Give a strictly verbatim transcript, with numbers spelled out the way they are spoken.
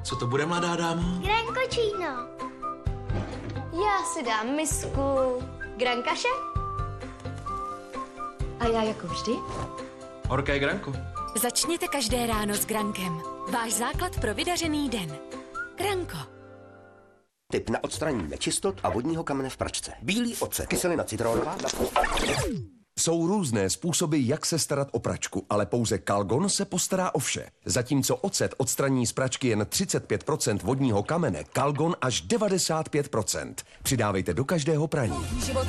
Co to bude, mladá dámo? Grankočíno. Já si dám misku grankaše. A já jako vždy? Horké granko. Začněte každé ráno s Grankem. Váš základ pro vydařený den. Granko. Tip na odstranění nečistot a vodního kamene v pračce. Bílý ocet, kyselina citronová. Jsou různé způsoby, jak se starat o pračku, ale pouze Calgon se postará o vše. Zatímco ocet odstraní z pračky jen třicet pět procent vodního kamene, Calgon až devadesát pět procent. Přidávejte do každého praní.